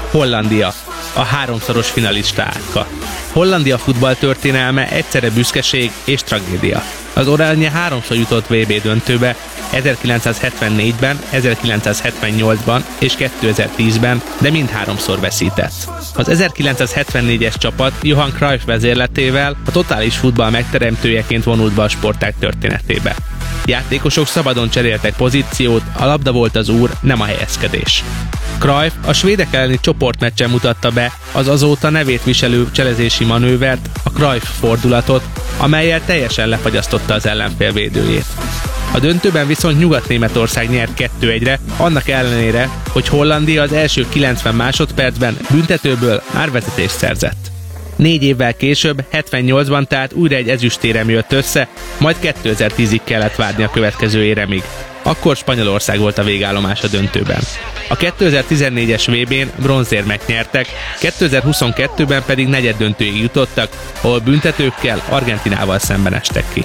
Hollandia, a háromszoros finalistákkal. Hollandia futballtörténelme egyszerre büszkeség és tragédia. Az Oranje háromszor jutott VB döntőbe, 1974-ben, 1978-ban és 2010-ben, de mind háromszor veszített. Az 1974-es csapat Johan Cruyff vezérletével a totális futball megteremtőjeként vonult be a sportág történetébe. Játékosok szabadon cseréltek pozíciót, a labda volt az úr, nem a helyezkedés. Cruyff a svédek elleni csoportmeccsen mutatta be az azóta nevét viselő cselezési manővert, a Cruyff fordulatot, amellyel teljesen lefagyasztotta az ellenfél védőjét. A döntőben viszont Nyugat-Németország nyert 2-1-re, annak ellenére, hogy Hollandia az első 90 másodpercben büntetőből már vezetést szerzett. 4 évvel később, 78-ban tehát újra egy ezüstérem jött össze, majd 2010-ig kellett várni a következő éremig. Akkor Spanyolország volt a végállomás a döntőben. A 2014-es VB-n bronzérmet nyertek, 2022-ben pedig negyeddöntőig jutottak, ahol büntetőkkel Argentinával szemben estek ki.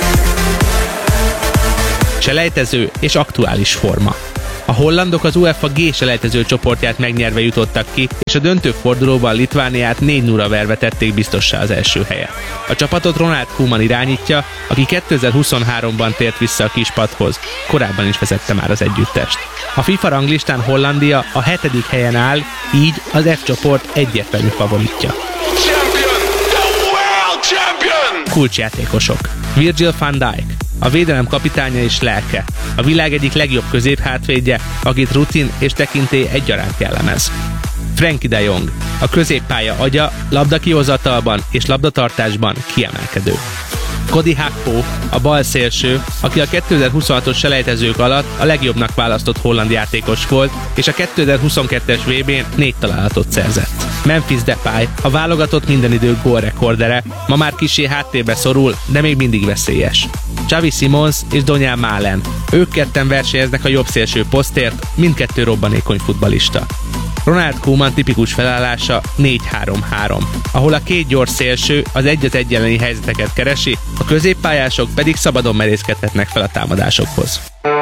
Selejtező és aktuális forma. A hollandok az UEFA G selejtező csoportját megnyerve jutottak ki, és a döntőfordulóban Litvániát 4-0-ra verve tették biztossá az első helyet. A csapatot Ronald Koeman irányítja, aki 2023-ban tért vissza a kispadhoz. Korábban is vezette már az együttest. A FIFA ranglistán Hollandia a 7. helyen áll, így az F csoport egyértelmű favoritja. Kulcsjátékosok. Virgil van Dijk, a védelem kapitánya és lelke, a világ egyik legjobb középhátvédje, akit rutin és tekintély egyaránt jellemez. Frenkie de Jong, a középpálya agya, labdakihozatalban és labdatartásban kiemelkedő. Cody Gakpo, a bal szélső, aki a 2026-os selejtezők alatt a legjobbnak választott holland játékos volt, és a 2022-es VB-n 4 találatot szerzett. Memphis Depay, a válogatott minden idők gólrekordere, ma már kissé háttérbe szorul, de még mindig veszélyes. Xavi Simons és Donyell Malen, ők ketten versenyeznek a jobb szélső posztért, mindkettő robbanékony futballista. Ronald Koeman tipikus felállása 4-3-3, ahol a két gyors szélső az 1-1 elleni helyzeteket keresi, a középpályások pedig szabadon merészkedhetnek fel a támadásokhoz.